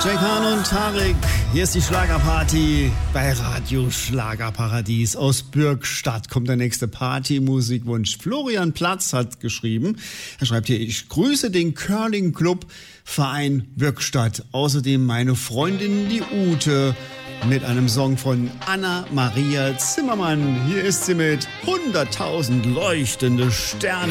Jack Hahn und Tarek, hier ist die Schlagerparty bei Radio Schlagerparadies. Aus Bürgstadt kommt der nächste Partymusikwunsch. Florian Platz hat geschrieben, er schreibt hier, ich grüße den Curling Club Verein Bürgstadt. Außerdem meine Freundin die Ute mit einem Song von Anna-Maria Zimmermann. Hier ist sie mit 100.000 leuchtende Sterne.